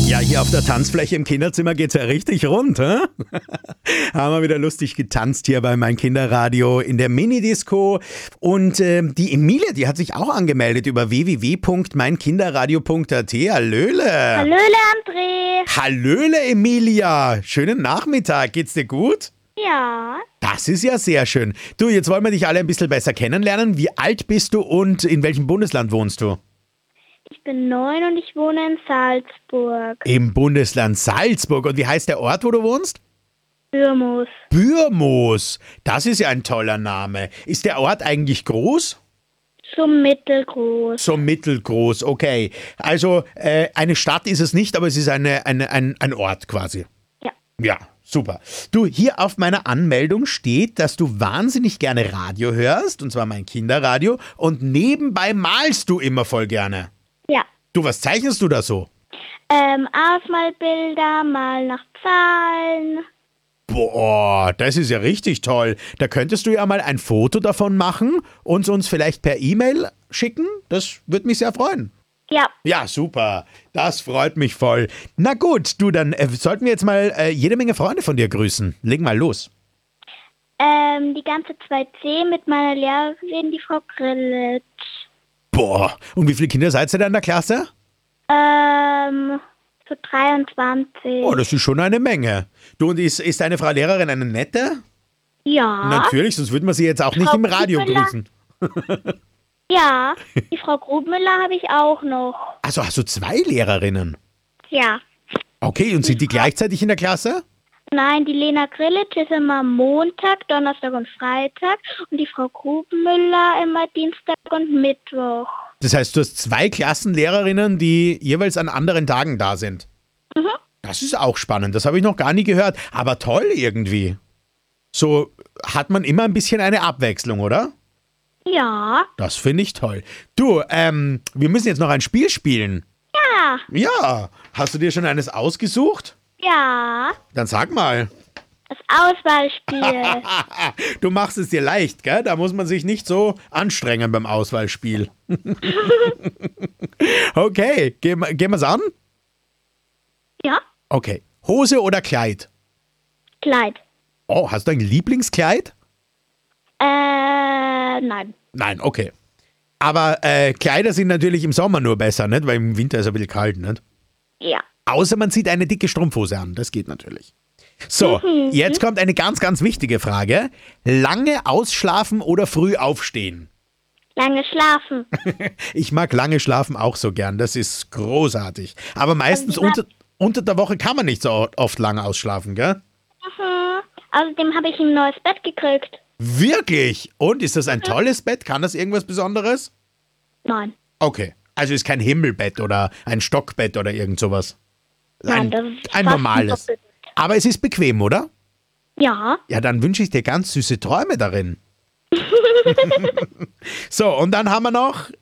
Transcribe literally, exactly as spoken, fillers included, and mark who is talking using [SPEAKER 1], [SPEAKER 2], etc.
[SPEAKER 1] Ja, hier auf der Tanzfläche im Kinderzimmer geht's ja richtig rund, hä? Haben wir wieder lustig getanzt hier bei Mein Kinderradio in der Minidisco. Und äh, die Emilia, die hat sich auch angemeldet über w w w punkt mein kinderradio punkt a t. Hallöle!
[SPEAKER 2] Hallöle, André!
[SPEAKER 1] Hallöle, Emilia! Schönen Nachmittag, geht's dir gut?
[SPEAKER 2] Ja.
[SPEAKER 1] Das ist ja sehr schön. Du, jetzt wollen wir dich alle ein bisschen besser kennenlernen. Wie alt bist du und in welchem Bundesland wohnst du?
[SPEAKER 2] Ich bin neun und ich wohne in Salzburg.
[SPEAKER 1] Im Bundesland Salzburg. Und wie heißt der Ort, wo du wohnst?
[SPEAKER 2] Bürmoos.
[SPEAKER 1] Bürmoos. Das ist ja ein toller Name. Ist der Ort eigentlich groß?
[SPEAKER 2] So mittelgroß.
[SPEAKER 1] So mittelgroß, okay. Also äh, eine Stadt ist es nicht, aber es ist eine, eine, ein, ein Ort quasi.
[SPEAKER 2] Ja.
[SPEAKER 1] Ja, super. Du, hier auf meiner Anmeldung steht, dass du wahnsinnig gerne Radio hörst, und zwar Mein Kinderradio, und nebenbei malst du immer voll gerne.
[SPEAKER 2] Ja.
[SPEAKER 1] Du, was zeichnest du da so?
[SPEAKER 2] Ähm, Ausmalbilder, mal nach Zahlen.
[SPEAKER 1] Boah, das ist ja richtig toll. Da könntest du ja mal ein Foto davon machen und uns vielleicht per E-Mail schicken. Das würde mich sehr freuen.
[SPEAKER 2] Ja.
[SPEAKER 1] Ja, super. Das freut mich voll. Na gut, du, dann äh, sollten wir jetzt mal äh, jede Menge Freunde von dir grüßen. Leg mal los.
[SPEAKER 2] Ähm, die ganze zwei C mit meiner Lehrerin, die Frau Grillitsch.
[SPEAKER 1] Boah, und wie viele Kinder seid ihr da in der Klasse?
[SPEAKER 2] Ähm, so dreiundzwanzig.
[SPEAKER 1] Oh, das ist schon eine Menge. Du, und ist, ist deine Frau Lehrerin eine nette?
[SPEAKER 2] Ja.
[SPEAKER 1] Natürlich, sonst würde man sie jetzt auch nicht
[SPEAKER 2] Frau
[SPEAKER 1] im Radio
[SPEAKER 2] Grubmüller?
[SPEAKER 1] grüßen.
[SPEAKER 2] Ja, die Frau Grubmüller habe ich auch noch.
[SPEAKER 1] Also hast du zwei Lehrerinnen?
[SPEAKER 2] Ja.
[SPEAKER 1] Okay, und sind die gleichzeitig in der Klasse?
[SPEAKER 2] Nein, die Lena Grillitsch ist immer Montag, Donnerstag und Freitag und die Frau Grubmüller immer Dienstag und Mittwoch.
[SPEAKER 1] Das heißt, du hast zwei Klassenlehrerinnen, die jeweils an anderen Tagen da sind.
[SPEAKER 2] Mhm.
[SPEAKER 1] Das ist auch spannend, das habe ich noch gar nie gehört. Aber toll irgendwie. So hat man immer ein bisschen eine Abwechslung, oder?
[SPEAKER 2] Ja.
[SPEAKER 1] Das finde ich toll. Du, ähm, wir müssen jetzt noch ein Spiel spielen.
[SPEAKER 2] Ja.
[SPEAKER 1] Ja, hast du dir schon eines ausgesucht?
[SPEAKER 2] Ja.
[SPEAKER 1] Dann sag mal.
[SPEAKER 2] Das Auswahlspiel.
[SPEAKER 1] Du machst es dir leicht, gell? Da muss man sich nicht so anstrengen beim Auswahlspiel. Okay, gehen wir gehen wir's an?
[SPEAKER 2] Ja.
[SPEAKER 1] Okay. Hose oder Kleid?
[SPEAKER 2] Kleid.
[SPEAKER 1] Oh, hast du ein Lieblingskleid?
[SPEAKER 2] Äh, nein.
[SPEAKER 1] Nein, okay. Aber äh, Kleider sind natürlich im Sommer nur besser, nicht? Weil im Winter ist es ein bisschen kalt, nicht?
[SPEAKER 2] Ja.
[SPEAKER 1] Außer man zieht eine dicke Strumpfhose an. Das geht natürlich. So,
[SPEAKER 2] Mhm.
[SPEAKER 1] jetzt kommt eine ganz, ganz wichtige Frage. Lange ausschlafen oder früh aufstehen?
[SPEAKER 2] Lange schlafen.
[SPEAKER 1] Ich mag lange schlafen auch so gern. Das ist großartig. Aber meistens
[SPEAKER 2] Also,
[SPEAKER 1] unter, unter der Woche kann man nicht so oft lange ausschlafen, gell?
[SPEAKER 2] Mhm. Außerdem habe ich ein neues Bett gekriegt.
[SPEAKER 1] Wirklich? Und ist das ein tolles Bett? Kann das irgendwas Besonderes?
[SPEAKER 2] Nein.
[SPEAKER 1] Okay. Also ist kein Himmelbett oder ein Stockbett oder irgend sowas.
[SPEAKER 2] Nein,
[SPEAKER 1] Ein,
[SPEAKER 2] das ist
[SPEAKER 1] ein
[SPEAKER 2] fast
[SPEAKER 1] normales.
[SPEAKER 2] Doppelbett.
[SPEAKER 1] Aber es ist bequem, oder?
[SPEAKER 2] Ja.
[SPEAKER 1] Ja, dann wünsche ich dir ganz süße Träume darin. So, und dann haben wir noch